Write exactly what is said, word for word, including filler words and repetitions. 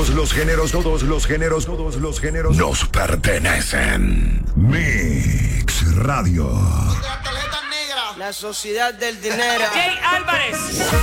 Todos los géneros, todos los géneros, todos los géneros nos pertenecen. Mix Radio. La sociedad del dinero. Jay Álvarez.